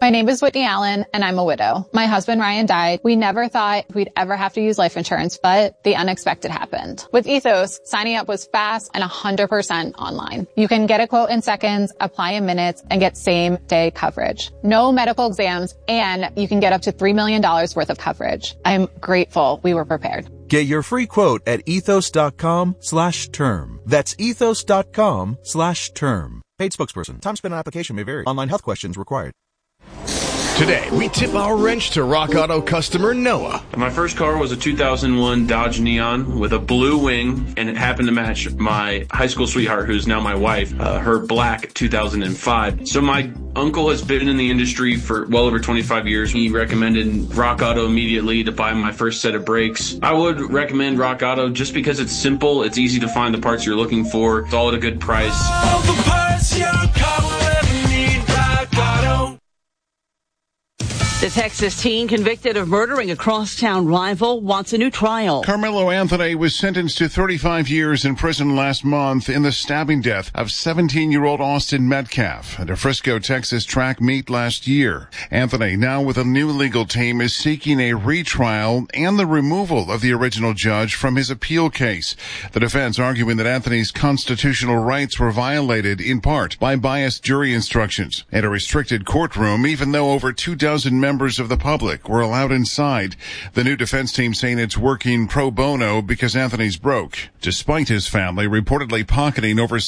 My name is Whitney Allen, and I'm a widow. My husband, Ryan, died. We never thought we'd ever have to use life insurance, but the unexpected happened. With Ethos, signing up was fast and 100% online. You can get a quote in seconds, apply in minutes, and get same-day coverage. No medical exams, and you can get up to $3 million worth of coverage. I'm grateful we were prepared. Get your free quote at ethos.com/term. That's ethos.com/term. Paid spokesperson. Time spent on application may vary. Online health questions required. Today, we tip our wrench to Rock Auto customer Noah. My first car was a 2001 Dodge Neon with a blue wing, and it happened to match my high school sweetheart, who's now my wife, her black 2005. So my uncle has been in the industry for well over 25 years. He recommended Rock Auto immediately to buy my first set of brakes. I would recommend Rock Auto just because it's simple, it's easy to find the parts you're looking for, it's all at a good price. All the parts your car will ever need, Rock Auto. The Texas teen convicted of murdering a crosstown rival wants a new trial. Carmelo Anthony was sentenced to 35 years in prison last month in the stabbing death of 17-year-old Austin Metcalf at a Frisco, Texas track meet last year. Anthony, now with a new legal team, is seeking a retrial and the removal of the original judge from his appeal case. The defense arguing that Anthony's constitutional rights were violated in part by biased jury instructions and a restricted courtroom, even though over 24 members of the public were allowed inside. The new defense team saying it's working pro bono because Anthony's broke, despite his family reportedly pocketing over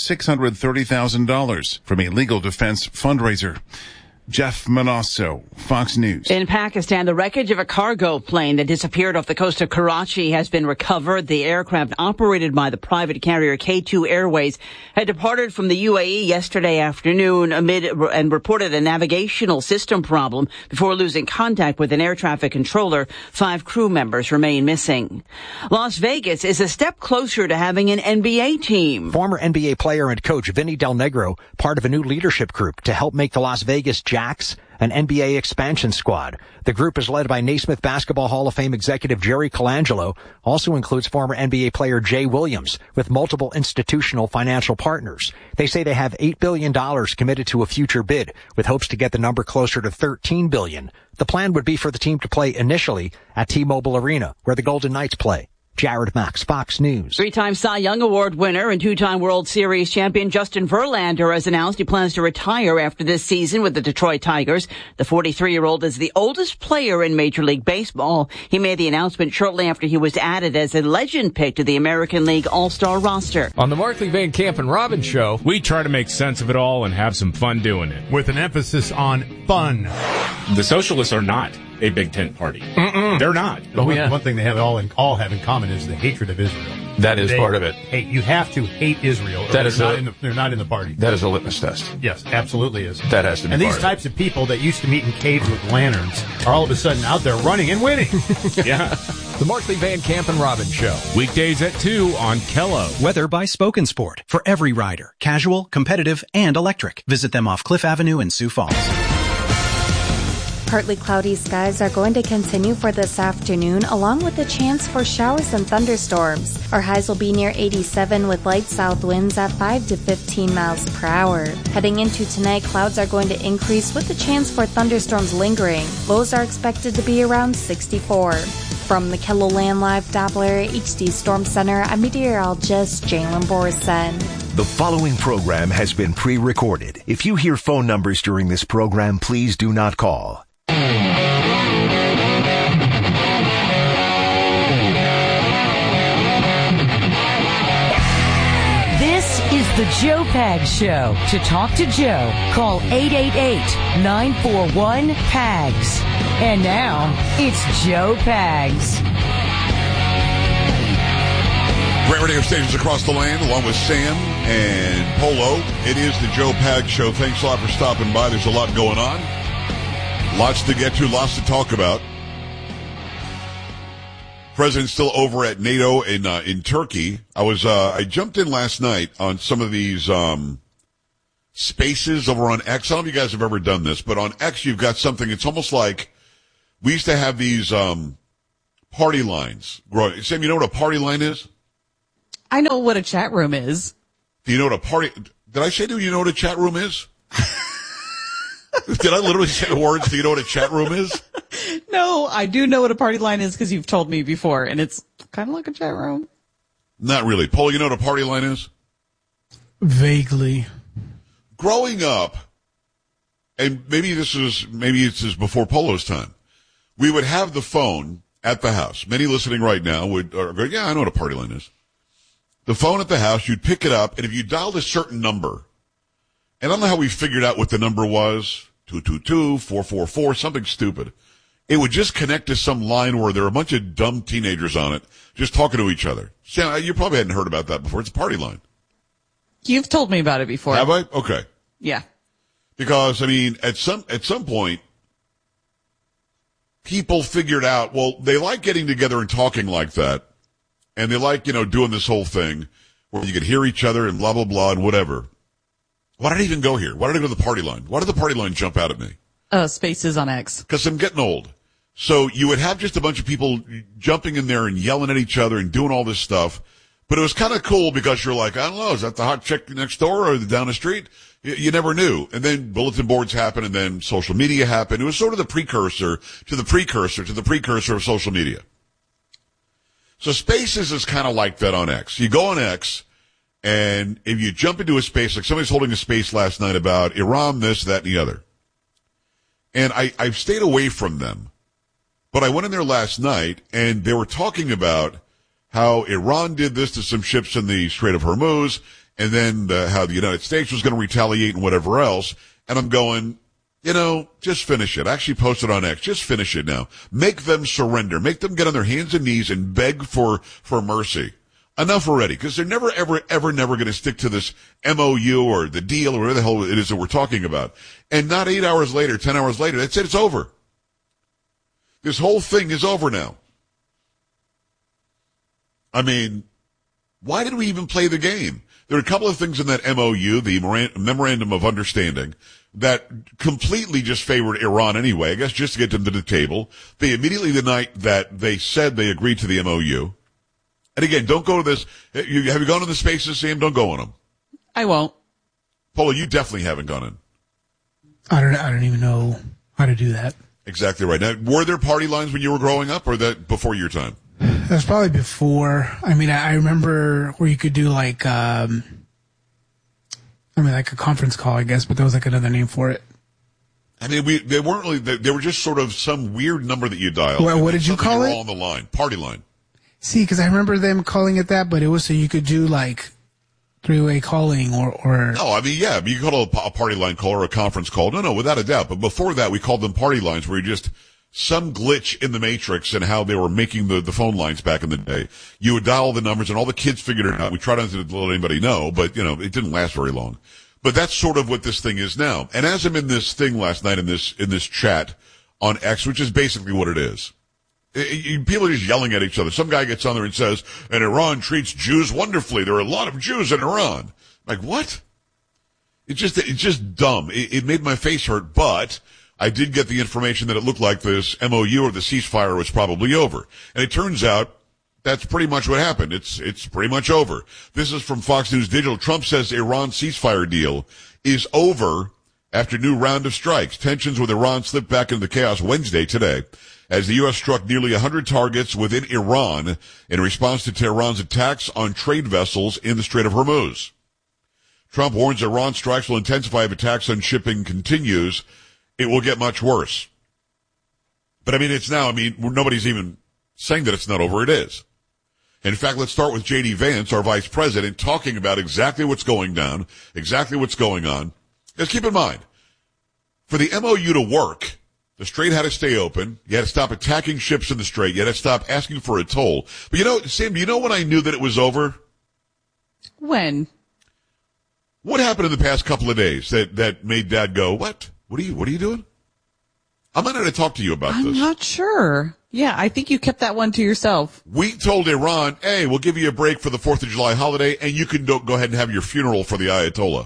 $630,000 from a legal defense fundraiser. Jeff Manasso, Fox News. In Pakistan, the wreckage of a cargo plane that disappeared off the coast of Karachi has been recovered. The aircraft, operated by the private carrier K2 Airways, had departed from the UAE yesterday afternoon and reported a navigational system problem before losing contact with an air traffic controller. 5 crew members remain missing. Las Vegas is a step closer to having an NBA team. Former NBA player and coach Vinny Del Negro, part of a new leadership group to help make the Las Vegas Jacks an NBA expansion squad. The group is led by Naismith Basketball Hall of Fame executive Jerry Colangelo, also includes former NBA player Jay Williams, with multiple institutional financial partners. They say they have $8 billion committed to a future bid, with hopes to get the number closer to $13 billion. The plan would be for the team to play initially at T-Mobile Arena, where the Golden Knights play. Jared Max, Fox News. 3-time Cy Young Award winner and 2-time World Series champion Justin Verlander has announced he plans to retire after this season with the Detroit Tigers. The 43-year-old is the oldest player in Major League Baseball. He made the announcement shortly after he was added as a legend pick to the American League All-Star roster. On the Markley, Van Camp and Robbins show, we try to make sense of it all and have some fun doing it. With an emphasis on fun. The socialists are not a big tent party. They're not. One thing they have all have in common is the hatred of Israel. That is part of it. Hey, you have to hate Israel. They're not in the party. That is a litmus test. Yes, absolutely is. That has to be. And these types of people that used to meet in caves with lanterns are all of a sudden out there running and winning. Yeah. The Markley, Van Camp and Robbins show. Weekdays at 2 on Kello. Weather by Spoken Sport. For every rider. Casual, competitive, and electric. Visit them off Cliff Avenue in Sioux Falls. Partly cloudy skies are going to continue for this afternoon, along with a chance for showers and thunderstorms. Our highs will be near 87 with light south winds at 5 to 15 miles per hour. Heading into tonight, clouds are going to increase with a chance for thunderstorms lingering. Lows are expected to be around 64. From the KELOLAND Live Doppler HD Storm Center, I'm meteorologist Jalen Borison. The following program has been pre-recorded. If you hear phone numbers during this program, please do not call. This is the Joe Pags Show. To talk to Joe, call 888-941-PAGS. And now, it's Joe Pags. Great radio stations across the land, along with Sam and Polo. It is the Joe Pags Show. Thanks a lot for stopping by. There's a lot going on. Lots to get to, lots to talk about. President's still over at NATO in Turkey. I jumped in last night on some of these spaces over on X. I don't know if you guys have ever done this, but on X you've got something. It's almost like we used to have these party lines. Sam, you know what a party line is? I know what a chat room is. Do you know what a party? Did I say to you know what a chat room is? Did I literally say the words? Do you know what a chat room is? No, I do know what a party line is because you've told me before, and it's kind of like a chat room. Not really. Paul, you know what a party line is? Vaguely. Growing up, and maybe it's before Polo's time, we would have the phone at the house. Many listening right now would go, yeah, I know what a party line is. The phone at the house, you'd pick it up, and if you dialed a certain number, and I don't know how we figured out what the number was, 222-444, something stupid. It would just connect to some line where there were a bunch of dumb teenagers on it just talking to each other. See, you probably hadn't heard about that before. It's a party line. You've told me about it before. Have I? Okay. Yeah. Because, I mean, at some point, people figured out, well, they like getting together and talking like that. And they like, doing this whole thing where you could hear each other and blah, blah, blah, and whatever. Why did I even go here? Why did I go to the party line? Why did the party line jump out at me? Spaces on X. Because I'm getting old. So you would have just a bunch of people jumping in there and yelling at each other and doing all this stuff. But it was kind of cool because you're like, I don't know, is that the hot chick next door or down the street? You never knew. And then bulletin boards happened and then social media happened. It was sort of the precursor to the precursor to the precursor of social media. So Spaces is kind of like that on X. You go on X, and if you jump into a space, like somebody's holding a space last night about Iran, this, that, and the other. And I've stayed away from them. But I went in there last night, and they were talking about how Iran did this to some ships in the Strait of Hormuz, and then how the United States was going to retaliate and whatever else. And I'm going, just finish it. I actually posted on X. Just finish it now. Make them surrender. Make them get on their hands and knees and beg for mercy. Enough already, because they're never, ever going to stick to this MOU or the deal or whatever the hell it is that we're talking about. And not 8 hours later, 10 hours later, that's it. It's over. This whole thing is over now. I mean, why did we even play the game? There are a couple of things in that MOU, the Memorandum of Understanding, that completely just favored Iran anyway, I guess just to get them to the table. They immediately, the night that they said they agreed to the MOU, and again, don't go to this. Have you gone to the spaces, Sam? Don't go on them. I won't. Paula, you definitely haven't gone in. I don't even know how to do that. Exactly right. Now, were there party lines when you were growing up, or that before your time? That was probably before. I mean, I remember where you could do like a conference call, I guess, but there was like another name for it. I mean, they weren't really. They were just sort of some weird number that you dialed. What did you call it? All on the line, party line. See, because I remember them calling it that, but it was so you could do like three-way calling or. No, I mean, yeah, you could call it a party line call or a conference call. No, without a doubt. But before that, we called them party lines, where you just some glitch in the matrix and how they were making the phone lines back in the day. You would dial the numbers, and all the kids figured it out. We tried not to let anybody know, but it didn't last very long. But that's sort of what this thing is now. And as I'm in this thing last night in this chat on X, which is basically what it is. People are just yelling at each other. Some guy gets on there and says, and Iran treats Jews wonderfully. There are a lot of Jews in Iran. Like, what? It's just dumb. It made my face hurt, but I did get the information that it looked like this MOU or the ceasefire was probably over. And it turns out that's pretty much what happened. It's pretty much over. This is from Fox News Digital. Trump says Iran ceasefire deal is over after new round of strikes. Tensions with Iran slipped back into chaos Wednesday today, as the U.S. struck nearly 100 targets within Iran in response to Tehran's attacks on trade vessels in the Strait of Hormuz. Trump warns Iran strikes will intensify if attacks on shipping continues. It will get much worse. But nobody's even saying that it's not over. It is. In fact, let's start with J.D. Vance, our vice president, talking about exactly what's going down, exactly what's going on. Just keep in mind, for the MOU to work, the Strait had to stay open. You had to stop attacking ships in the Strait. You had to stop asking for a toll. But Sam, do you know when I knew that it was over? When? What happened in the past couple of days that made Dad go, what? What are you doing? I'm not going to talk to you about this. I'm not sure. Yeah, I think you kept that one to yourself. We told Iran, hey, we'll give you a break for the 4th of July holiday, and you can go ahead and have your funeral for the Ayatollah.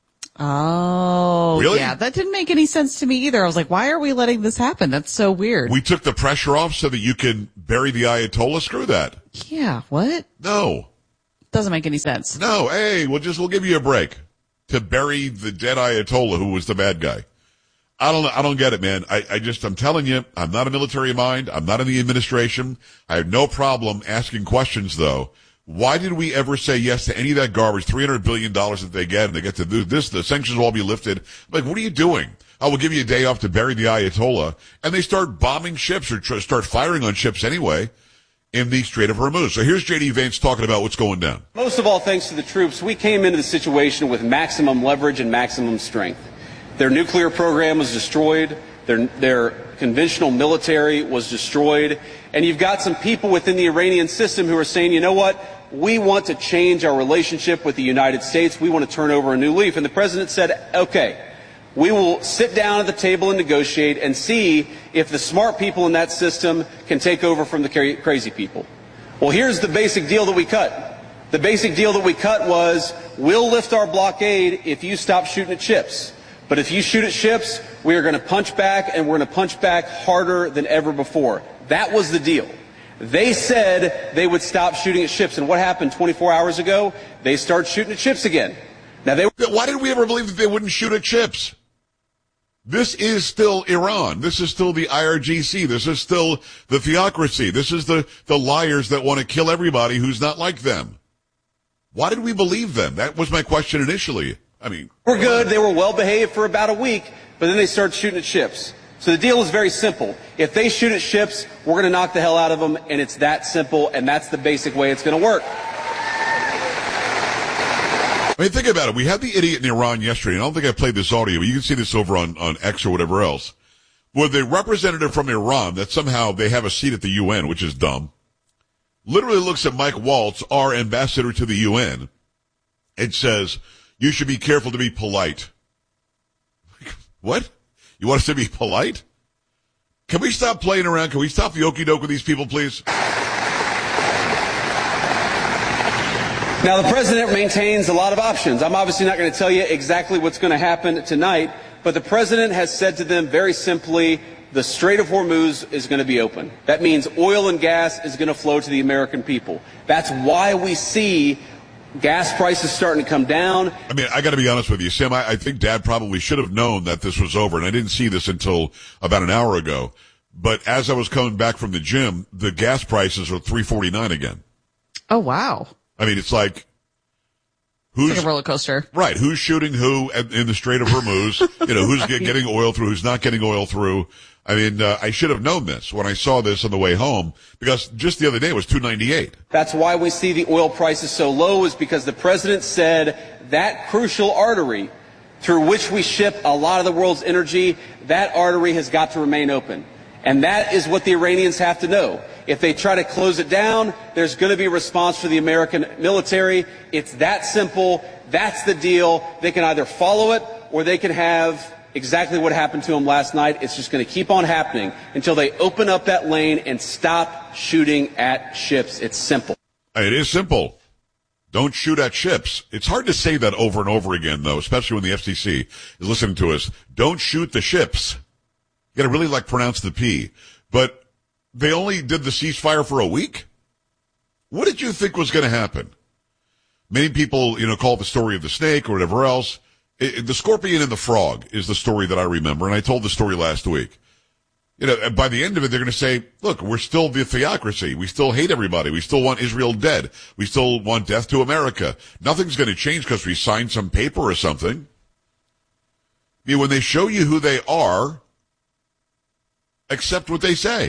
Oh, really? Yeah, that didn't make any sense to me either. I was like, why are we letting this happen? That's so weird. We took the pressure off so that you can bury the Ayatollah? Screw that. Yeah, what? No. Doesn't make any sense. No, hey, we'll give you a break to bury the dead Ayatollah who was the bad guy. I don't get it, man. I'm telling you, I'm not a military mind. I'm not in the administration. I have no problem asking questions, though. Why did we ever say yes to any of that garbage, $300 billion that they get, and they get to do this, the sanctions will all be lifted? Like, what are you doing? I will give you a day off to bury the Ayatollah, and they start bombing ships or start firing on ships anyway in the Strait of Hormuz. So here's J.D. Vance talking about what's going down. Most of all, thanks to the troops, we came into the situation with maximum leverage and maximum strength. Their nuclear program was destroyed. Their conventional military was destroyed. And you've got some people within the Iranian system who are saying, you know what? We want to change our relationship with the United States. We want to turn over a new leaf. And the president said, okay, we will sit down at the table and negotiate and see if the smart people in that system can take over from the crazy people. Well, here's the basic deal that we cut. The basic deal that we cut was, we'll lift our blockade if you stop shooting at ships. But if you shoot at ships, we are going to punch back, and we're going to punch back harder than ever before. That was the deal. They said they would stop shooting at ships, and what happened 24 hours ago? They started shooting at ships again. Now why did we ever believe that they wouldn't shoot at ships? This is still Iran. This is still the IRGC. This is still the theocracy. This is the liars that want to kill everybody who's not like them. Why did we believe them? That was my question initially. I mean, we're good. They were well behaved for about a week, but then they started shooting at ships. So the deal is very simple. If they shoot at ships, we're going to knock the hell out of them, and it's that simple, and that's the basic way it's going to work. I mean, think about it. We had the idiot in Iran yesterday, and I don't think I played this audio, but you can see this over on X or whatever else, where the representative from Iran, that somehow they have a seat at the UN, which is dumb, literally looks at Mike Waltz, our ambassador to the UN, and says, you should be careful to be polite. What? You want us to be polite? Can we stop playing around? Can we stop the okie doke with these people, please? Now, the president maintains a lot of options. I'm obviously not going to tell you exactly what's going to happen tonight, but the president has said to them very simply, the Strait of Hormuz is going to be open. That means oil and gas is going to flow to the American people. That's why we see gas prices starting to come down. I mean, I got to be honest with you, Sam. I think Dad probably should have known that this was over, and I didn't see this until about an hour ago. But as I was coming back from the gym, the gas prices are $3.49 again. Oh, wow. I mean, it's like who's it's like a roller coaster, right? Who's shooting who in the Strait of Hormuz? You know, who's getting oil through? Who's not getting oil through? I mean, I should have known this when I saw this on the way home, because just the other day it was $2.98. That's why we see the oil prices so low, is because the president said that crucial artery through which we ship a lot of the world's energy, that artery has got to remain open. And that is what the Iranians have to know. If they try to close it down, there's going to be a response for the American military. It's that simple. That's the deal. They can either follow it, or they can have exactly what happened to them last night. It's just going to keep on happening until they open up that lane and stop shooting at ships. It's simple. It is simple. Don't shoot at ships. It's hard to say that over and over again, though, especially when the FCC is listening to us. Don't shoot the ships. You got to really pronounce the P. But they only did the ceasefire for a week? What did you think was going to happen? Many people, call it the story of the snake or whatever else. The scorpion and the frog is the story that I remember, and I told the story last week. By the end of it, they're going to say, look, we're still the theocracy. We still hate everybody. We still want Israel dead. We still want death to America. Nothing's going to change because we signed some paper or something. I mean, when they show you who they are, accept what they say.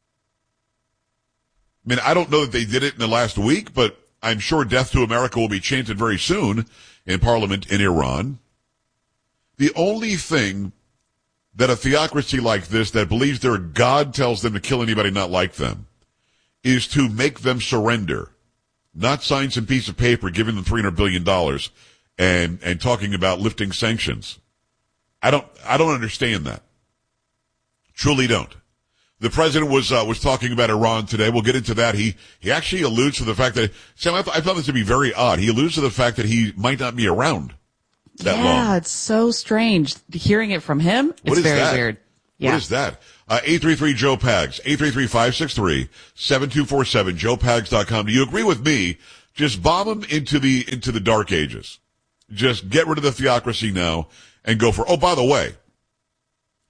I mean, I don't know that they did it in the last week, but I'm sure death to America will be chanted very soon in Parliament in Iran. The only thing that a theocracy like this that believes their God tells them to kill anybody not like them is to make them surrender, not sign some piece of paper giving them $300 billion and talking about lifting sanctions. I don't understand that. Truly don't. The president was talking about Iran today. We'll get into that. He actually alludes to the fact that, Sam, I found this to be very odd. He alludes to the fact that he might not be around that long. Yeah, it's so strange. Hearing it from him, it's very weird. Yeah. What is that? 833-JOE-PAGS, 833-563-7247, joepags.com. Do you agree with me? Just bomb him into the dark ages. Just get rid of the theocracy now and go for, oh, by the way,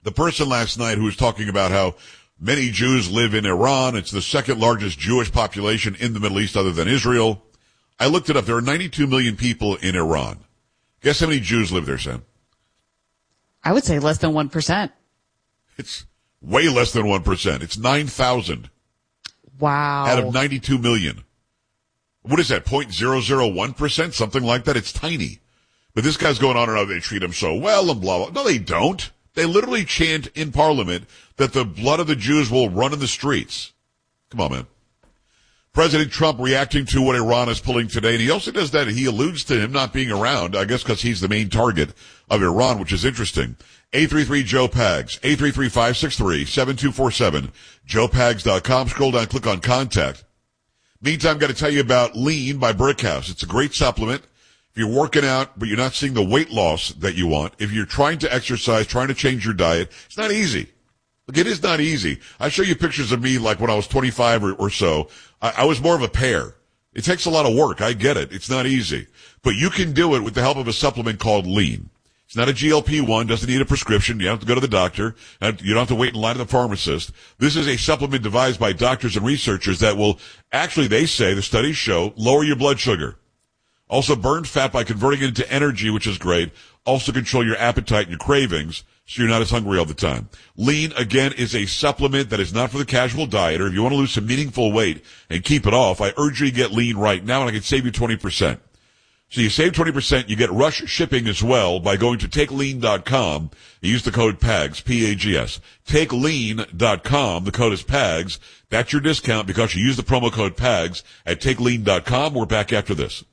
The person last night who was talking about how many Jews live in Iran, it's the second largest Jewish population in the Middle East other than Israel. I looked it up. There are 92 million people in Iran. Guess how many Jews live there, Sam? I would say less than 1%. It's way less than 1%. It's 9,000. Wow. Out of 92 million. What is that, 0.001%? Something like that? It's tiny. But this guy's going on and on, they treat him so well and blah, blah. No, they don't. They literally chant in Parliament that the blood of the Jews will run in the streets. Come on, man. President Trump reacting to what Iran is pulling today, and he also does that. He alludes to him not being around, I guess because he's the main target of Iran, which is interesting. 833-JOE-PAGS, 833-563-7247, joepags.com. Scroll down, click on Contact. Meantime, got to tell you about Lean by Brickhouse. It's a great supplement. If you're working out, but you're not seeing the weight loss that you want, if you're trying to exercise, trying to change your diet, it's not easy. Look, it is not easy. I show you pictures of me like when I was 25 or so. I was more of a pear. It takes a lot of work. I get it. It's not easy. But you can do it with the help of a supplement called Lean. It's not a GLP-1, doesn't need a prescription. You don't have to go to the doctor. You don't have to wait in line at the pharmacist. This is a supplement devised by doctors and researchers that will actually, they say, the studies show, lower your blood sugar. Also burn fat by converting it into energy, which is great. Also control your appetite and your cravings so you're not as hungry all the time. Lean, again, is a supplement that is not for the casual dieter. If you want to lose some meaningful weight and keep it off, I urge you to get Lean right now, and I can save you 20%. So you save 20%, you get rush shipping as well by going to TakeLean.com. You use the code PAGS, P-A-G-S. TakeLean.com, the code is PAGS. That's your discount because you use the promo code PAGS at TakeLean.com. We're back after this.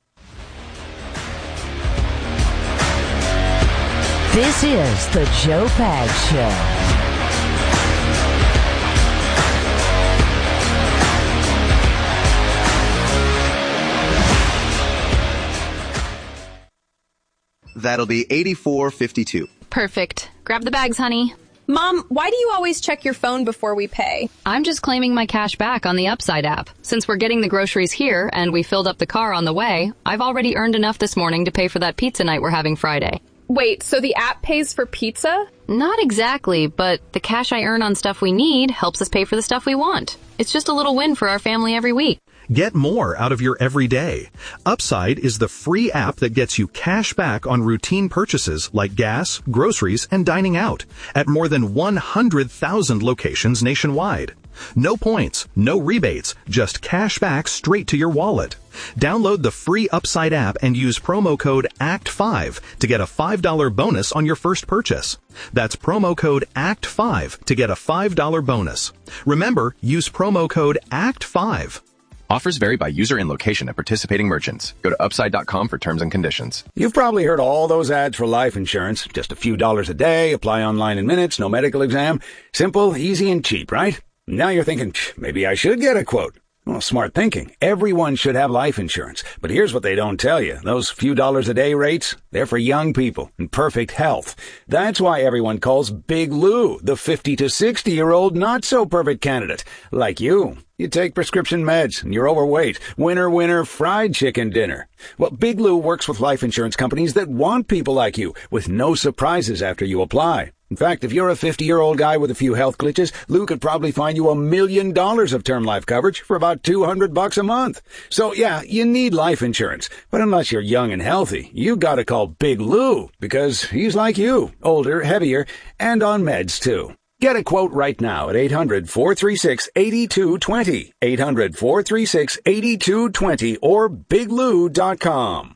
This is the Joe Pags Show. That'll be $84.52. Perfect. Grab the bags, honey. Mom, why do you always check your phone before we pay? I'm just claiming my cash back on the Upside app. Since we're getting the groceries here and we filled up the car on the way, I've already earned enough this morning to pay for that pizza night we're having Friday. Wait, so the app pays for pizza? Not exactly, but the cash I earn on stuff we need helps us pay for the stuff we want. It's just a little win for our family every week. Get more out of your everyday. Upside is the free app that gets you cash back on routine purchases like gas, groceries, and dining out at more than 100,000 locations nationwide. No points, no rebates, just cash back straight to your wallet. Download the free Upside app and use promo code ACT5 to get a $5 bonus on your first purchase. That's promo code ACT5 to get a $5 bonus. Remember, use promo code ACT5. Offers vary by user and location at participating merchants. Go to Upside.com for terms and conditions. You've probably heard all those ads for life insurance. Just a few dollars a day, apply online in minutes, no medical exam. Simple, easy, and cheap, right? Now you're thinking, maybe I should get a quote. Well, smart thinking. Everyone should have life insurance. But here's what they don't tell you. Those few dollars a day rates, they're for young people in perfect health. That's why everyone calls Big Lou the 50 to 60-year-old not-so-perfect candidate. Like you. You take prescription meds and you're overweight. Winner, fried chicken dinner. Well, Big Lou works with life insurance companies that want people like you with no surprises after you apply. In fact, if you're a 50-year-old guy with a few health glitches, Lou could probably find you $1 million of term life coverage for about $200 a month. So yeah, you need life insurance. But unless you're young and healthy, you gotta call Big Lou because he's like you, older, heavier, and on meds too. Get a quote right now at 800-436-8220, 800-436-8220, or biglou.com.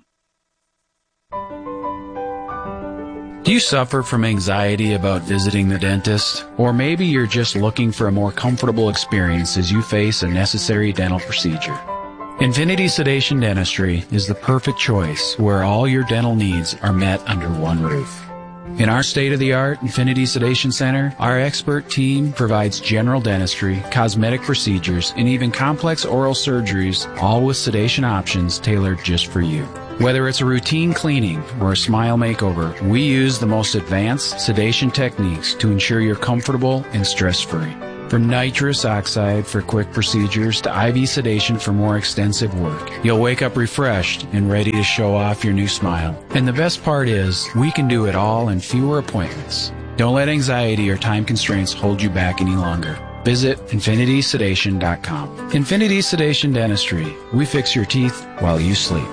Do you suffer from anxiety about visiting the dentist? Or maybe you're just looking for a more comfortable experience as you face a necessary dental procedure. Infinity Sedation Dentistry is the perfect choice where all your dental needs are met under one roof. In our state-of-the-art Infinity Sedation Center, our expert team provides general dentistry, cosmetic procedures, and even complex oral surgeries, all with sedation options tailored just for you. Whether it's a routine cleaning or a smile makeover, we use the most advanced sedation techniques to ensure you're comfortable and stress-free. From nitrous oxide for quick procedures to IV sedation for more extensive work, you'll wake up refreshed and ready to show off your new smile. And the best part is, we can do it all in fewer appointments. Don't let anxiety or time constraints hold you back any longer. Visit infinitysedation.com. Infinity Sedation Dentistry. We fix your teeth while you sleep.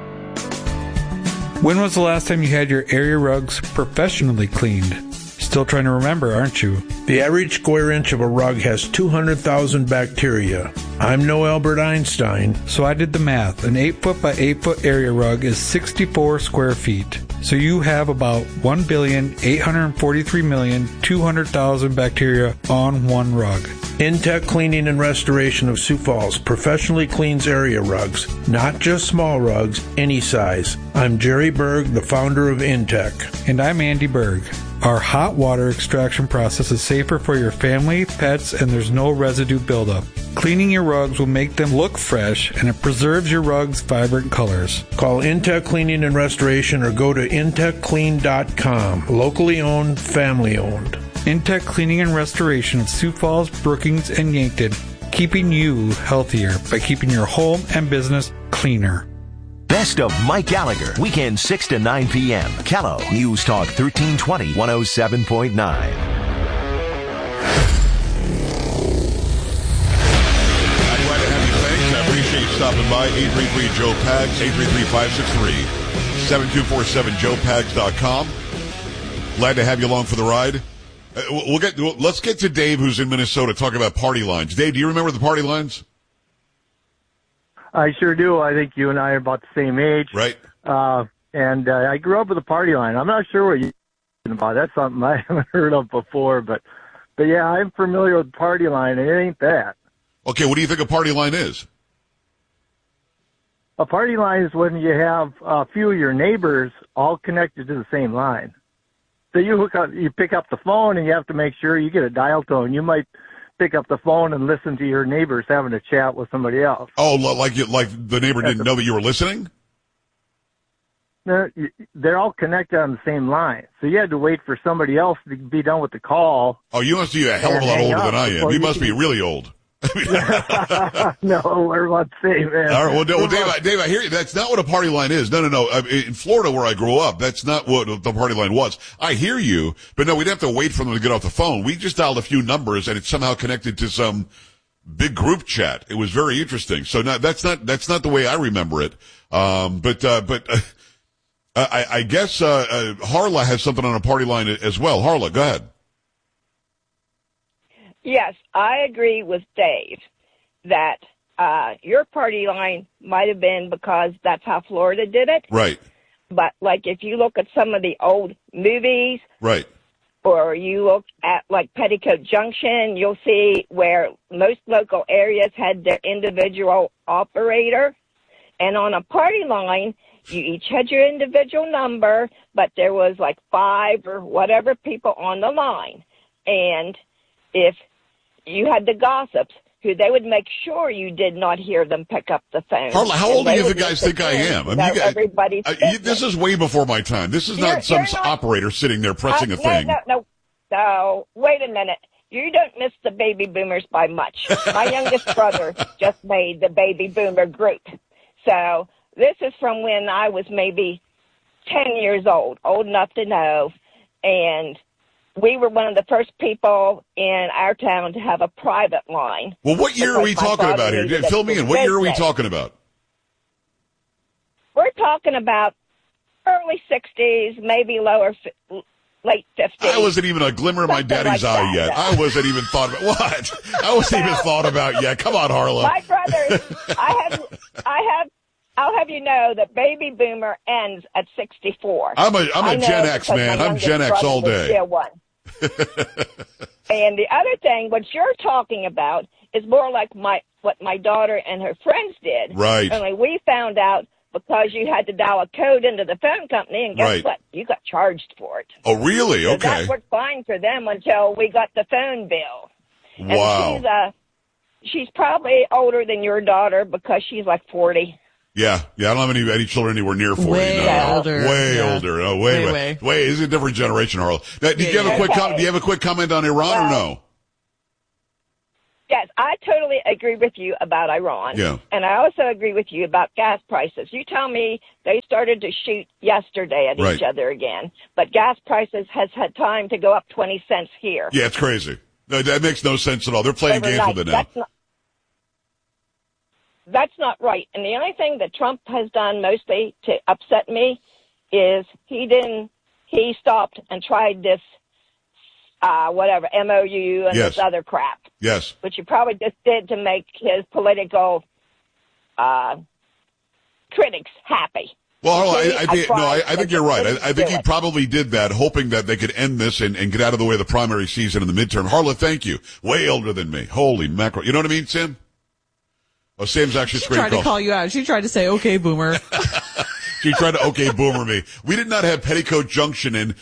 When was the last time you had your area rugs professionally cleaned? Still trying to remember, aren't you? The average square inch of a rug has 200,000 bacteria. I'm no Albert Einstein. So I did the math. An 8-foot by 8-foot area rug is 64 square feet. So you have about 1,843,200,000 bacteria on one rug. Intech Cleaning and Restoration of Sioux Falls professionally cleans area rugs, not just small rugs, any size. I'm Jerry Berg, the founder of Intech. And I'm Andy Berg. Our hot water extraction process is safer for your family, pets, and there's no residue buildup. Cleaning your rugs will make them look fresh, and it preserves your rugs' vibrant colors. Call Intech Cleaning and Restoration or go to intechclean.com. Locally owned, family owned. Intech Cleaning and Restoration of Sioux Falls, Brookings, and Yankton, keeping you healthier by keeping your home and business cleaner. Best of Mike Gallagher, weekend 6 to 9 p.m. Kello, News Talk 1320, 107.9. I appreciate you stopping by. 833-JOE-PAGS, 833-563-7247, joepags.com. Glad to have you along for the ride. Let's get to Dave, who's in Minnesota, talk about party lines. Dave, do you remember the party lines? I sure do. I think you and I are about the same age. Right. And I grew up with a party line. I'm not sure what you're talking about. That's something I haven't heard of before. But yeah, I'm familiar with the party line, and it ain't that. Okay, what do you think a party line is? A party line is when you have a few of your neighbors all connected to the same line. So you pick up the phone, and you have to make sure you get a dial tone. You might pick up the phone and listen to your neighbors having a chat with somebody else. Oh, like the neighbor didn't know that you were listening? They're all connected on the same line. So you had to wait for somebody else to be done with the call. Oh, you must be a hell of a lot older than I am. You must be really old. No, we're about the same, man. All right, well, Dave, I hear you. That's not what a party line is. No. In Florida, where I grew up, that's not what the party line was. I hear you, but no, we'd have to wait for them to get off the phone. We just dialed a few numbers, and it's somehow connected to some big group chat. It was very interesting. So that's not the way I remember it. I guess Harla has something on a party line as well. Harla, go ahead. Yes, I agree with Dave that your party line might have been because that's how Florida did it. Right. But, like, if you look at some of the old movies. Right. Or you look at, like, Petticoat Junction, you'll see where most local areas had their individual operator. And on a party line, you each had your individual number, but there was, like, 5 or whatever people on the line. And if you had the gossips, who they would make sure you did not hear them pick up the phone. Harla, how old do you guys think I am? I mean, this is way before my time. This is not some operator sitting there pressing a thing. No, wait a minute. You don't miss the baby boomers by much. My youngest brother just made the baby boomer group. So this is from when I was maybe 10 years old enough to know, and we were one of the first people in our town to have a private line. Well, what year are we talking about here? Fill me in. What year are we talking about? We're talking about early 60s, maybe late 50s. I wasn't even a glimmer of my daddy's eye yet. I wasn't even thought about what? I wasn't even thought about yet. Come on, Harla. My brother, I'll have you know that baby boomer ends at 64. I'm a Gen X, man. I'm Gen X all day. And the other thing, what you're talking about, is more like what my daughter and her friends did. Right. Only we found out because you had to dial a code into the phone company, and guess what? You got charged for it. Oh, really? So okay. that worked fine for them until we got the phone bill. Wow. And she's probably older than your daughter because she's like 40. Yeah. I don't have any children anywhere near 40. Way older. Way older. Oh, way. It's a different generation, Harla. Now, do you have a quick comment on Iran or no? Yes, I totally agree with you about Iran. Yeah. And I also agree with you about gas prices. You tell me they started to shoot yesterday at each other again, but gas prices has had time to go up 20 cents here. Yeah, it's crazy. No, that makes no sense at all. They're playing games with it now. That's not right. And the only thing that Trump has done mostly to upset me is he stopped and tried this MOU and this other crap. Yes. Which he probably just did to make his political critics happy. Well, I think you're right. I think he probably did that, hoping that they could end this and get out of the way of the primary season and the midterm. Harla, thank you. Way older than me. Holy mackerel. You know what I mean, Sam? Oh, Sam's actually She tried to call you out. She tried to say, okay, boomer. She tried to okay boomer me. We did not have Petticoat Junction and,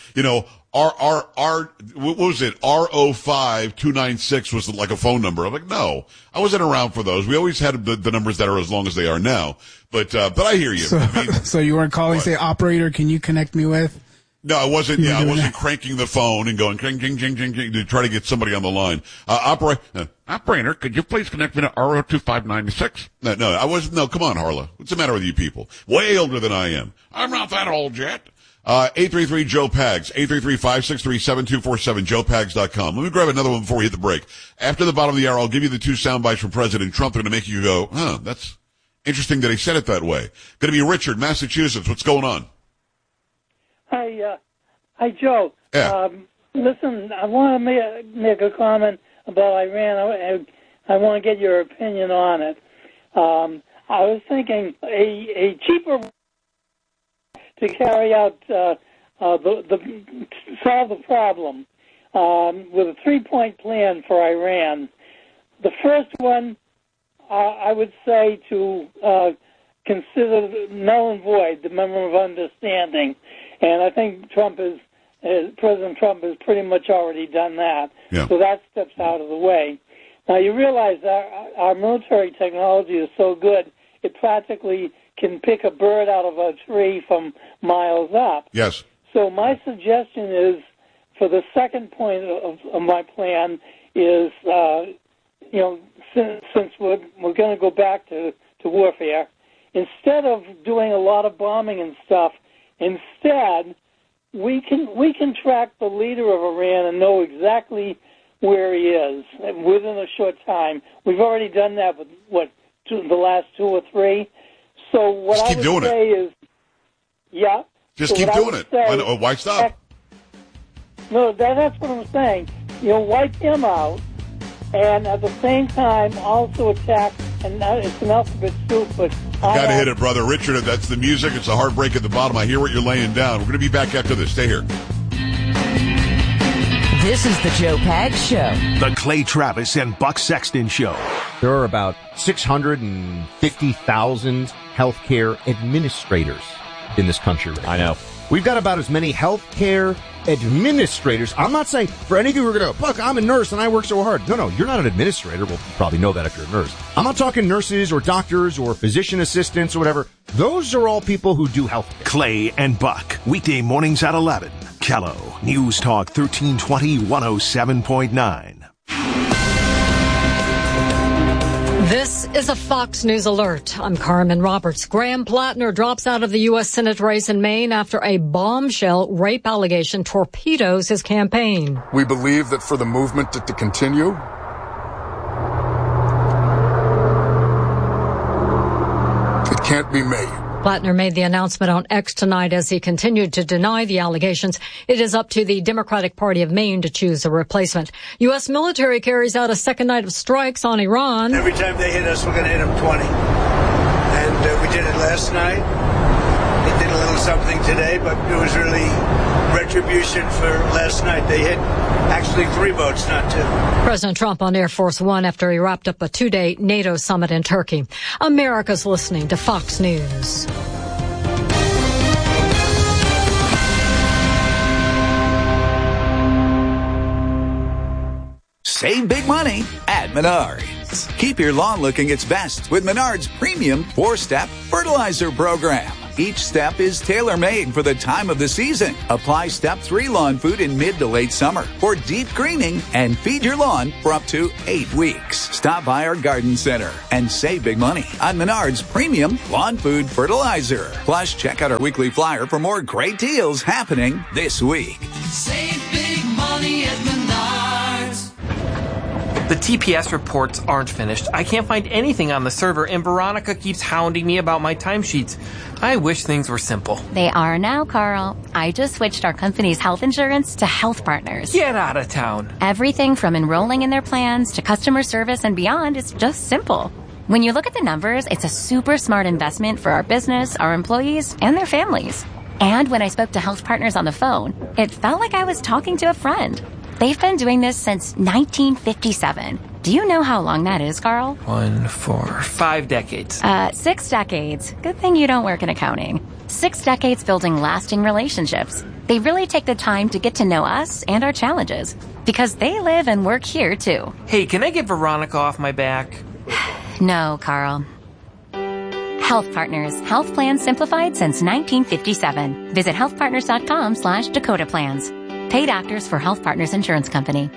what was it? R05-296 was like a phone number. I'm like, no, I wasn't around for those. We always had the numbers that are as long as they are now. But I hear you. So you weren't calling, say, operator, can you connect me with? No, I wasn't. Yeah, I wasn't cranking the phone and going jing, jing, jing, jing, jing to try to get somebody on the line. Operator, could you please connect me to R02596? No, I wasn't. No, come on, Harla. What's the matter with you people? Way older than I am. I'm not that old yet. 833-JOE-PAGS, 833-563-7247, joepags.com. Let me grab another one before we hit the break. After the bottom of the hour, I'll give you the two sound bites from President Trump. They're going to make you go, that's interesting that he said it that way. Going to be Richard, Massachusetts. What's going on? Hi, Joe. Yeah. Listen, I want to make a comment about Iran. I want to get your opinion on it. I was thinking a cheaper to carry out solve the problem with a 3-point plan for Iran. The first one, I would say to consider null and void the Memorandum of Understanding, and I think President Trump has pretty much already done that. Yeah. So that steps out of the way. Now you realize our military technology is so good, it practically can pick a bird out of a tree from miles up. Yes. So my suggestion is, for the second point of my plan, is since we're going to go back to warfare, instead of doing a lot of bombing and stuff, instead we can track the leader of Iran and know exactly where he is within a short time. We've already done that with the last 2 or 3. So what Just keep I would say is, yeah. Just keep doing it. Why stop? No, that's what I'm saying. Wipe him out, and at the same time also attack. And it's an alphabet soup, but gotta hit it, brother. Richard, that's the music. It's a heartbreak at the bottom. I hear what you're laying down. We're going to be back after this. Stay here. This is the Joe Pags Show. The Clay Travis and Buck Sexton Show. There are about 650,000 healthcare administrators in this country. I know. We've got about as many healthcare administrators. I'm not saying for any of you who are going to, look, I'm a nurse and I work so hard. No, you're not an administrator. Well, you probably know that if you're a nurse. I'm not talking nurses or doctors or physician assistants or whatever. Those are all people who do healthcare. Clay and Buck, weekday mornings at 11. Kello, News Talk 1320 107.9. This is a Fox News alert. I'm Carmen Roberts. Graham Plattner drops out of the U.S. Senate race in Maine after a bombshell rape allegation torpedoes his campaign. We believe that for the movement to continue, it can't be me. Plattner made the announcement on X tonight as he continued to deny the allegations. It is up to the Democratic Party of Maine to choose a replacement. U.S. military carries out a second night of strikes on Iran. Every time they hit us, we're going to hit them 20. And we did it last night. They did a little something today, but it was really retribution for last night. They hit actually 3 boats, not 2. President Trump on Air Force One after he wrapped up a 2-day NATO summit in Turkey. America's listening to Fox News. Save big money at Menards. Keep your lawn looking its best with Menards Premium 4-Step Fertilizer Program. Each step is tailor-made for the time of the season. Apply Step 3 lawn food in mid to late summer for deep greening and feed your lawn for up to 8 weeks. Stop by our garden center and save big money on Menards Premium Lawn Food Fertilizer. Plus, check out our weekly flyer for more great deals happening this week. Save big money at Menards. The TPS reports aren't finished. I can't find anything on the server, and Veronica keeps hounding me about my timesheets. I wish things were simple. They are now, Carl. I just switched our company's health insurance to Health Partners. Get out of town. Everything from enrolling in their plans to customer service and beyond is just simple. When you look at the numbers, it's a super smart investment for our business, our employees, and their families. And when I spoke to Health Partners on the phone, it felt like I was talking to a friend. They've been doing this since 1957. Do you know how long that is, Carl? 1, 4, 5 decades. 6 decades. Good thing you don't work in accounting. 6 decades building lasting relationships. They really take the time to get to know us and our challenges because they live and work here, too. Hey, can I get Veronica off my back? No, Carl. Health Partners. Health plans simplified since 1957. Visit healthpartners.com/Dakota Plans. Paid actors for Health Partners Insurance Company.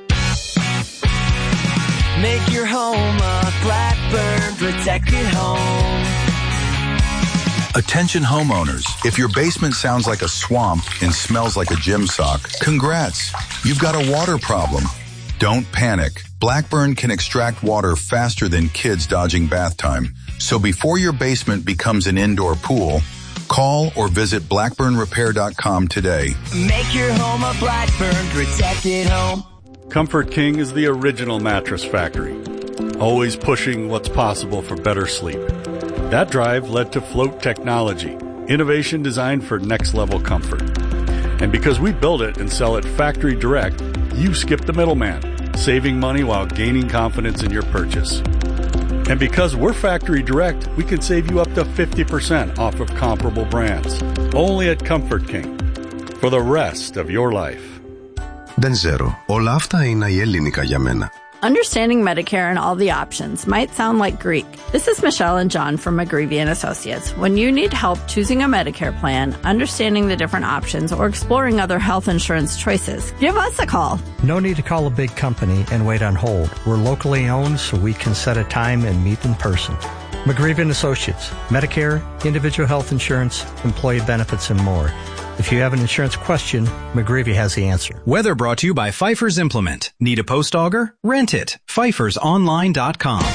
Make your home a Blackburn protected home. Attention homeowners. If your basement sounds like a swamp and smells like a gym sock, congrats. You've got a water problem. Don't panic. Blackburn can extract water faster than kids dodging bath time. So before your basement becomes an indoor pool, call or visit blackburnrepair.com today. Make your home a Blackburn protected home. Comfort King is the original mattress factory, always pushing what's possible for better sleep. That drive led to Float Technology, innovation designed for next-level comfort. And because we build it and sell it factory direct, you skip the middleman, saving money while gaining confidence in your purchase. And because we're factory direct, we can save you up to 50% off of comparable brands. Only at Comfort King. For the rest of your life. Δεν ξέρω. Όλα αυτά είναι η ελληνικά για μένα. Understanding Medicare and all the options might sound like Greek. This is Michelle and John from McGreevy & Associates. When you need help choosing a Medicare plan, understanding the different options, or exploring other health insurance choices, give us a call. No need to call a big company and wait on hold. We're locally owned, so we can set a time and meet in person. McGreevy & Associates. Medicare, individual health insurance, employee benefits, and more. If you have an insurance question, McGreevy has the answer. Weather brought to you by Pfeiffer's Implement. Need a post auger? Rent it. PfeiffersOnline.com.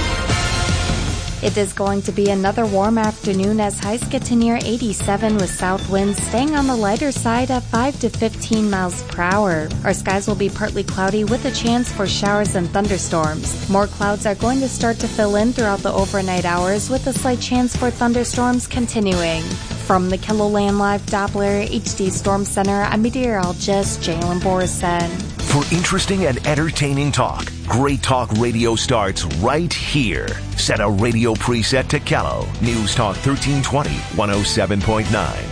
It is going to be another warm afternoon as highs get to near 87 with south winds staying on the lighter side at 5 to 15 miles per hour. Our skies will be partly cloudy with a chance for showers and thunderstorms. More clouds are going to start to fill in throughout the overnight hours with a slight chance for thunderstorms continuing. From the KILOLAND Live Doppler HD Storm Center, I'm meteorologist Jalen Borson. For interesting and entertaining talk, Great Talk Radio starts right here. Set a radio preset to Kello. News Talk 1320, 107.9.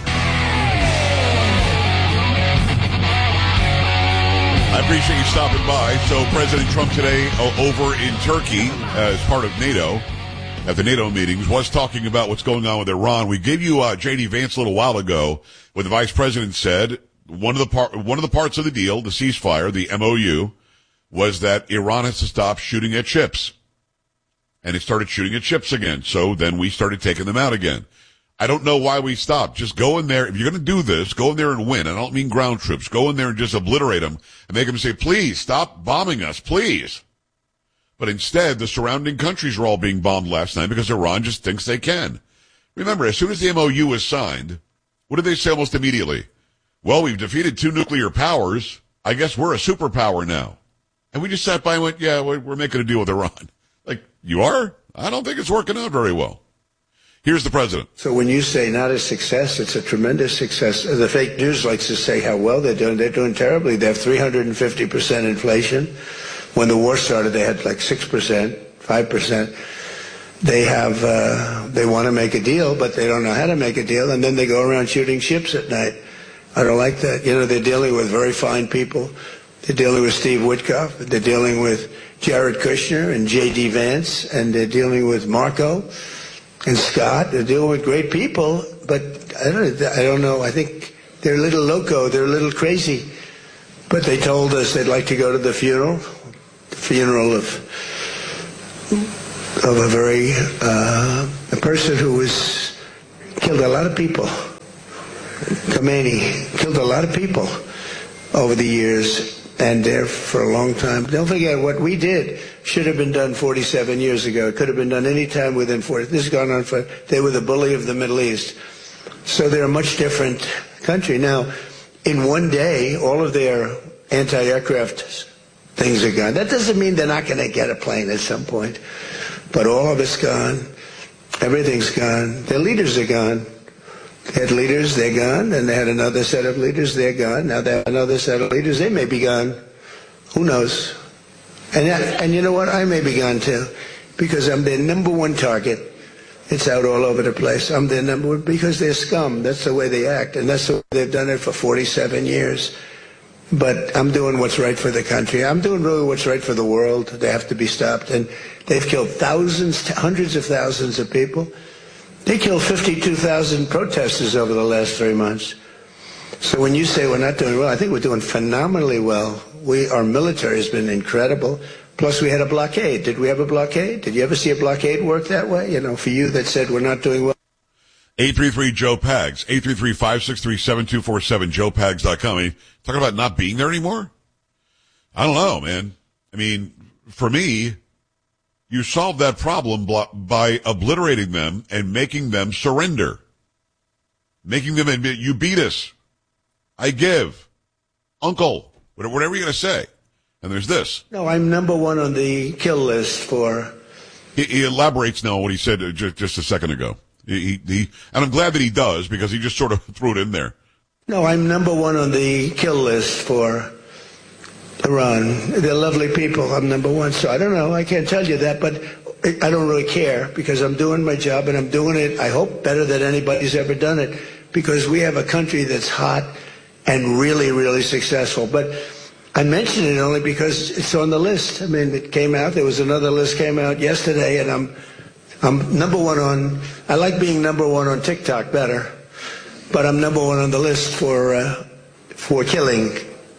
I appreciate you stopping by. So President Trump today over in Turkey as part of NATO, at the NATO meetings, was talking about what's going on with Iran. We gave you J.D. Vance a little while ago when the vice president said one of the parts of the deal, the ceasefire, the MOU, was that Iran has to stop shooting at ships. And it started shooting at ships again. So then we started taking them out again. I don't know why we stopped. Just go in there. If you're going to do this, go in there and win. I don't mean ground troops. Go in there and just obliterate them and make them say, please stop bombing us, please. But instead, the surrounding countries were all being bombed last night because Iran just thinks they can. Remember, as soon as the MOU was signed, what did they say almost immediately? Well, we've defeated 2 nuclear powers. I guess we're a superpower now. And we just sat by and went, yeah, we're making a deal with Iran. Like, you are? I don't think it's working out very well. Here's the president. So when you say not a success, it's a tremendous success. The fake news likes to say how well they're doing. They're doing terribly. They have 350% inflation. When the war started, they had like 6%, 5%. They want to make a deal, but they don't know how to make a deal, and then they go around shooting ships at night. I don't like that. You know, they're dealing with very fine people. They're dealing with Steve Witkoff. They're dealing with Jared Kushner and J.D. Vance, and they're dealing with Marco and Scott. They're dealing with great people, but I don't know. I think they're a little loco. They're a little crazy. But they told us they'd like to go to the funeral of a person who killed a lot of people. Khomeini killed a lot of people over the years, and there for a long time. Don't forget, what we did should have been done 47 years ago. It could have been done any time within 40. This has gone on for. They were the bully of the Middle East, so they're a much different country now. In one day, all of their anti-aircraft things are gone. That doesn't mean they're not going to get a plane at some point, but all of it's gone. Everything's gone. Their leaders are gone. They had leaders, they're gone, and they had another set of leaders, they're gone. Now they have another set of leaders, they may be gone. Who knows? And you know what? I may be gone too, because I'm their number one target. It's out all over the place. I'm their number one, because they're scum. That's the way they act, and that's the way they've done it for 47 years. But I'm doing what's right for the country. I'm doing really what's right for the world. They have to be stopped. And they've killed thousands, hundreds of thousands of people. They killed 52,000 protesters over the last 3 months. So when you say we're not doing well, I think we're doing phenomenally well. Our military has been incredible. Plus we had a blockade. Did we have a blockade? Did you ever see a blockade work that way? You know, for you that said we're not doing well. 833-JOE-PAGS, 833-563-7247, joepags.com. I mean, talking about not being there anymore? I don't know, man. I mean, for me, you solve that problem by obliterating them and making them surrender. Making them admit, you beat us. I give. Uncle. Whatever you're going to say. And there's this. No, I'm number one on the kill list for... He elaborates now on what he said just a second ago. And I'm glad that he does, because he just sort of threw it in there. No, I'm number one on the kill list for Iran. They're lovely people. I'm number one. So I don't know. I can't tell you that, but I don't really care, because I'm doing my job, and I'm doing it, I hope, better than anybody's ever done it, because we have a country that's hot and really, really successful. But I mention it only because it's on the list. I mean, it came out. There was another list came out yesterday, and I'm number one on, I like being number one on TikTok better, but I'm number one on the list for killing.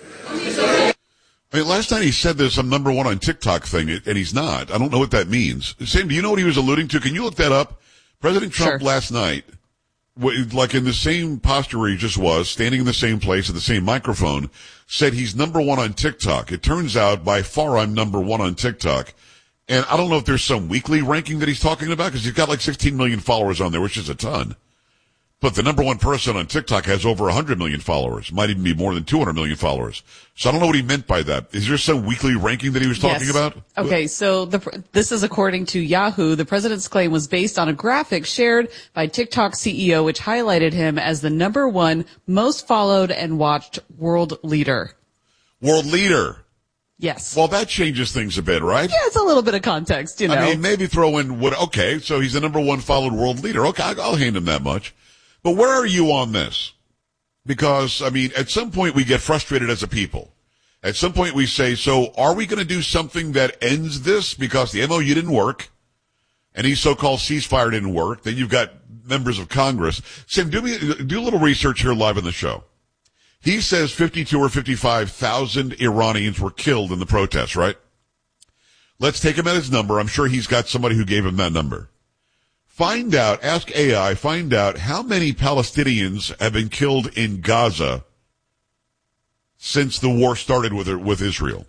I mean, last night he said there's some number one on TikTok thing, and he's not. I don't know what that means. Sam, do you know what he was alluding to? Can you look that up? President Trump last night, like in the same posture where he just was, standing in the same place at the same microphone, said he's number one on TikTok. It turns out, by far, I'm number one on TikTok. And I don't know if there's some weekly ranking that he's talking about, because he's got like 16 million followers on there, which is a ton. But the number one person on TikTok has over 100 million followers. Might even be more than 200 million followers. So I don't know what he meant by that. Is there some weekly ranking that he was talking about? Okay, so this is according to Yahoo. The president's claim was based on a graphic shared by TikTok CEO, which highlighted him as the number one most followed and watched world leader. World leader. Yes. Well, that changes things a bit, right? Yeah, it's a little bit of context, you know. I mean, maybe throw in okay, so he's the number one followed world leader. Okay, I'll hand him that much. But where are you on this? Because, I mean, at some point we get frustrated as a people. At some point we say, so are we going to do something that ends this because the MOU didn't work, any so-called ceasefire didn't work? Then you've got members of Congress. Sam, do a little research here live on the show. He says 52 or 55,000 Iranians were killed in the protests, right? Let's take him at his number. I'm sure he's got somebody who gave him that number. Find out, ask AI, find out how many Palestinians have been killed in Gaza since the war started with Israel.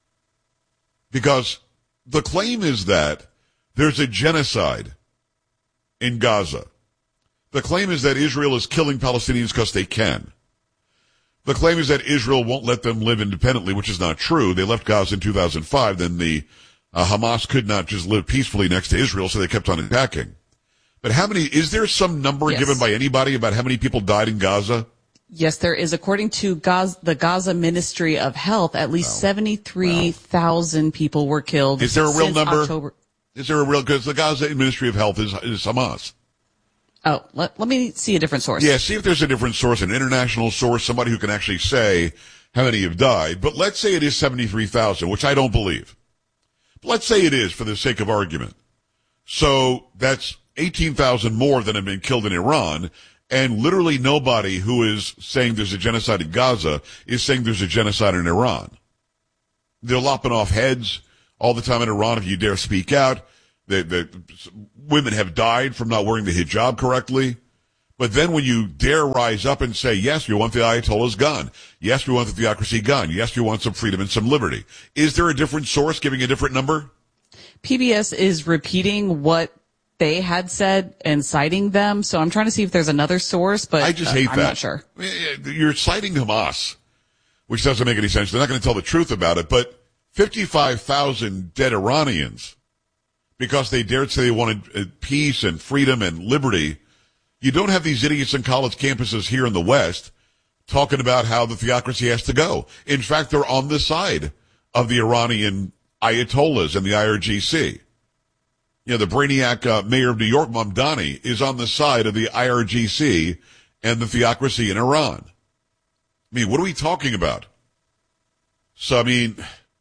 Because the claim is that there's a genocide in Gaza. The claim is that Israel is killing Palestinians because they can. The claim is that Israel won't let them live independently, which is not true. They left Gaza in 2005. Then the Hamas could not just live peacefully next to Israel, so they kept on attacking. But is there some number given by anybody about how many people died in Gaza? Yes, there is. According to the Gaza Ministry of Health, at least 73,000 people were killed. Is there a real number? October. Is there a real, because the Gaza Ministry of Health is Hamas. Oh, let me see a different source. Yeah, see if there's a different source, an international source, somebody who can actually say how many have died. But let's say it is 73,000, which I don't believe. But let's say it is for the sake of argument. So that's 18,000 more than have been killed in Iran. And literally nobody who is saying there's a genocide in Gaza is saying there's a genocide in Iran. They're lopping off heads all the time in Iran if you dare speak out. The women have died from not wearing the hijab correctly. But then when you dare rise up and say, yes, we want the Ayatollahs gone. Yes, we want the theocracy gone. Yes, we want some freedom and some liberty. Is there a different source giving a different number? PBS is repeating what they had said and citing them. So I'm trying to see if there's another source, but I just hate I'm that. not sure. You're citing Hamas, which doesn't make any sense. They're not going to tell the truth about it, but 55,000 dead Iranians because they dared say they wanted peace and freedom and liberty. You don't have these idiots in college campuses here in the West talking about how the theocracy has to go. In fact, they're on the side of the Iranian Ayatollahs and the IRGC. You know, the brainiac mayor of New York, Mamdani, is on the side of the IRGC and the theocracy in Iran. I mean, what are we talking about? So, I mean,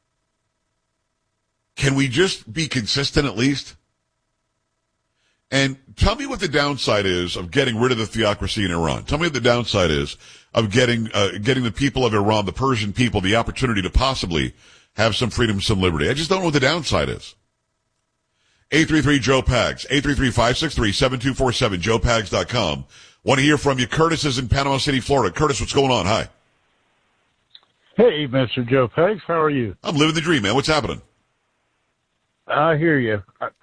can we just be consistent at least? And tell me what the downside is of getting rid of the theocracy in Iran. Tell me what the downside is of getting the people of Iran, the Persian people, the opportunity to possibly have some freedom, some liberty. I just don't know what the downside is. 833-JOE-PAGS, 833-563-7247, joepags.com. Want to hear from you. Curtis is in Panama City, Florida. Curtis, what's going on? Hi. Hey, Mr. Joe Pags. How are you? I'm living the dream, man. What's happening? I hear you.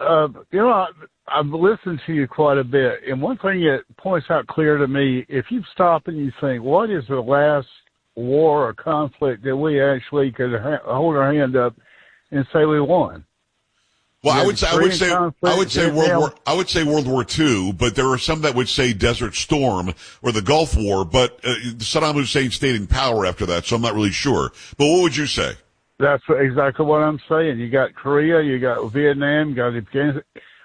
I've listened to you quite a bit, and one thing that points out clear to me, if you stop and you think, what is the last war or conflict that we actually could hold our hand up and say we won? Well, I would say World War II, but there are some that would say Desert Storm or the Gulf War, but Saddam Hussein stayed in power after that, so I'm not really sure. But what would you say? That's exactly what I'm saying. You got Korea, you got Vietnam, you got Afghanistan.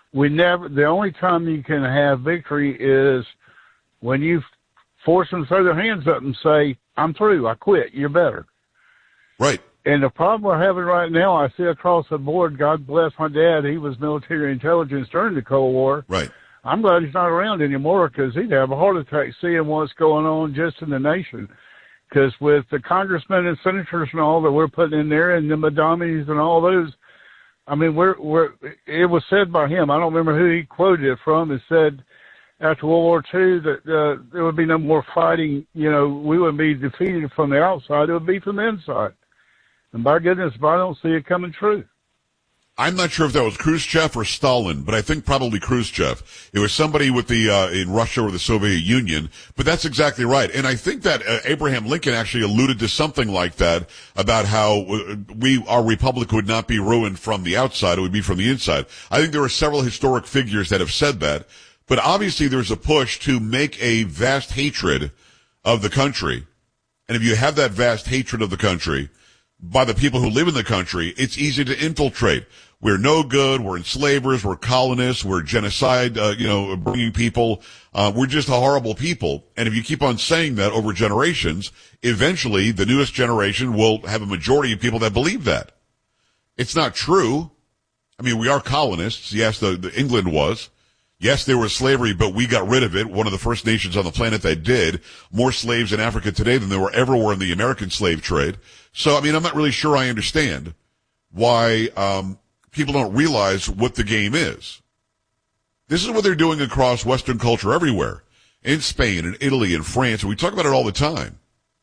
The only time you can have victory is when you force them to throw their hands up and say, I'm through, I quit, you're better. Right. And the problem we're having right now, I see across the board, God bless my dad, he was military intelligence during the Cold War. Right. I'm glad he's not around anymore because he'd have a heart attack seeing what's going on just in the nation. Because with the congressmen and senators and all that we're putting in there and the Madamis and all those, I mean, it was said by him, I don't remember who he quoted it from, it said after World War II that there would be no more fighting, we wouldn't be defeated from the outside, it would be from the inside. And by goodness, if I don't see it coming true. I'm not sure if that was Khrushchev or Stalin, but I think probably Khrushchev. It was somebody with in Russia or the Soviet Union, but that's exactly right. And I think that Abraham Lincoln actually alluded to something like that about how our republic would not be ruined from the outside, it would be from the inside. I think there are several historic figures that have said that, but obviously there's a push to make a vast hatred of the country. And if you have that vast hatred of the country by the people who live in the country, it's easy to infiltrate. We're no good. We're enslavers. We're colonists. We're genocide, bringing people. We're just a horrible people. And if you keep on saying that over generations, eventually the newest generation will have a majority of people that believe that. It's not true. I mean, we are colonists. Yes, the England was. Yes, there was slavery, but we got rid of it. One of the first nations on the planet that did. More slaves in Africa today than there were ever were in the American slave trade. So, I mean, I'm not really sure I understand why people don't realize what the game is. This is what they're doing across Western culture everywhere. In Spain, in Italy, in France, and we talk about it all the time.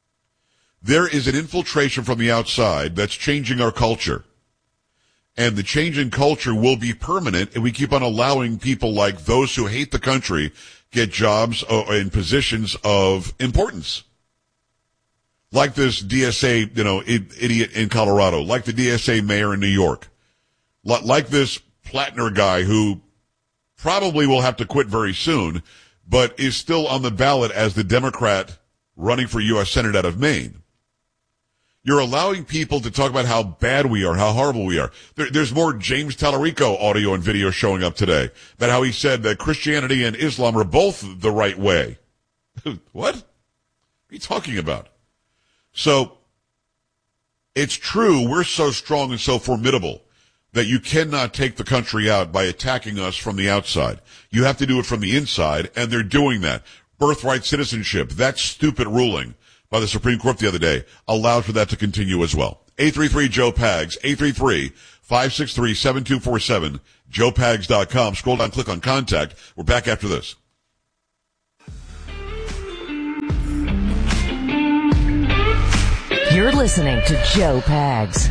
There is an infiltration from the outside that's changing our culture. And the change in culture will be permanent if we keep on allowing people like those who hate the country get jobs in positions of importance. Like this DSA, idiot in Colorado, like the DSA mayor in New York, like this Plattner guy who probably will have to quit very soon, but is still on the ballot as the Democrat running for U.S. Senate out of Maine. You're allowing people to talk about how bad we are, how horrible we are. There's more James Tallarico audio and video showing up today about how he said that Christianity and Islam are both the right way. What are you talking about? So, it's true, we're so strong and so formidable that you cannot take the country out by attacking us from the outside. You have to do it from the inside, and they're doing that. birthright citizenship. That stupid ruling by the Supreme Court the other day allowed for that to continue as well. 833-JOE-PAGS, 833-563-7247, joepags.com. Scroll down, click on contact. We're back after this. You're listening to Joe Pags.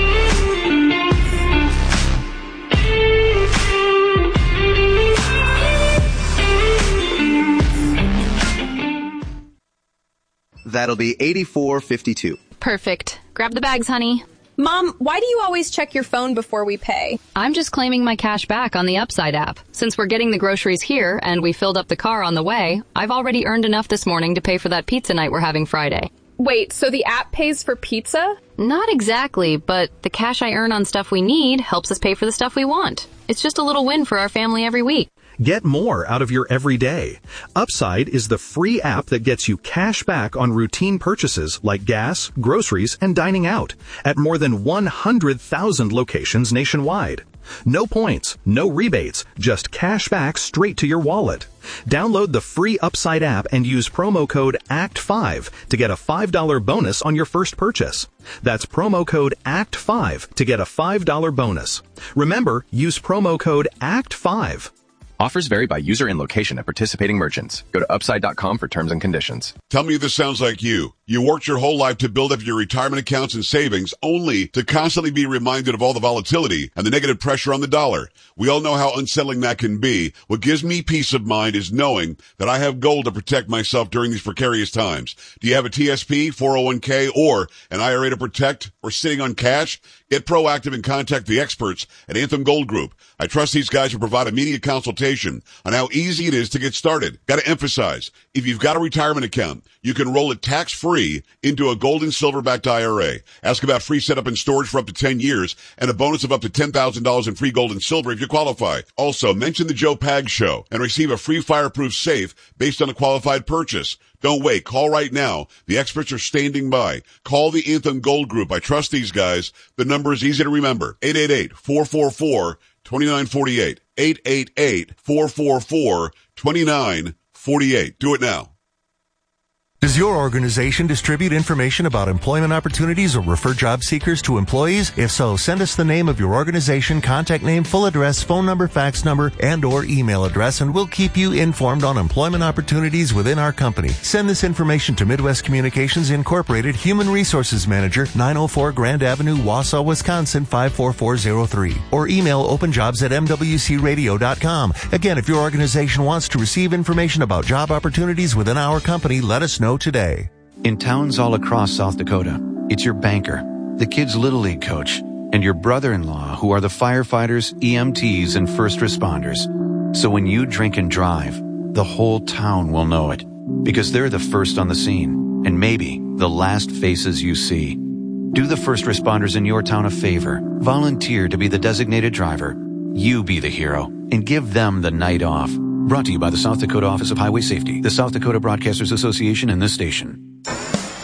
That'll be $84.52. Perfect. Grab the bags, honey. Mom, why do you always check your phone before we pay? I'm just claiming my cash back on the Upside app. Since we're getting the groceries here and we filled up the car on the way, I've already earned enough this morning to pay for that pizza night we're having Friday. Wait, so the app pays for pizza? Not exactly, but the cash I earn on stuff we need helps us pay for the stuff we want. It's just a little win for our family every week. Get more out of your everyday. Upside is the free app that gets you cash back on routine purchases like gas, groceries, and dining out at more than 100,000 locations nationwide. No points, no rebates, just cash back straight to your wallet. Download the free Upside app and use promo code ACT5 to get a $5 bonus on your first purchase. That's promo code ACT5 to get a $5 bonus. Remember, use promo code ACT5. Offers vary by user and location at participating merchants. Go to Upside.com for terms and conditions. Tell me if this sounds like you. You worked your whole life to build up your retirement accounts and savings only to constantly be reminded of all the volatility and the negative pressure on the dollar. We all know how unsettling that can be. What gives me peace of mind is knowing that I have gold to protect myself during these precarious times. Do you have a TSP, 401k, or an IRA to protect, or sitting on cash? Get proactive and contact the experts at Anthem Gold Group. I trust these guys will provide immediate consultation on how easy it is to get started. Got to emphasize, if you've got a retirement account, you can roll it tax-free into a gold and silver-backed IRA. Ask about free setup and storage for up to 10 years and a bonus of up to $10,000 in free gold and silver if you qualify. Also, mention the Joe Pags Show and receive a free fireproof safe based on a qualified purchase. Don't wait. Call right now. The experts are standing by. Call the Anthem Gold Group. I trust these guys. The number is easy to remember. 888-444-2948. 888-444-2948. Do it now. Does your organization distribute information about employment opportunities or refer job seekers to employees? If so, send us the name of your organization, contact name, full address, phone number, fax number, and or email address, and we'll keep you informed on employment opportunities within our company. Send this information to Midwest Communications Incorporated, Human Resources Manager, 904 Grand Avenue, Wausau, Wisconsin, 54403. Or email openjobs@mwcradio.com. Again, if your organization wants to receive information about job opportunities within our company, let us know today. In towns all across South Dakota, it's your banker, the kids' Little League coach, and your brother-in-law who are the firefighters, EMTs, and first responders. So when you drink and drive, the whole town will know it, because they're the first on the scene, and maybe the last faces you see. Do the first responders in your town a favor. Volunteer to be the designated driver. You be the hero, and give them the night off. Brought to you by the South Dakota Office of Highway Safety, the South Dakota Broadcasters Association, and this station.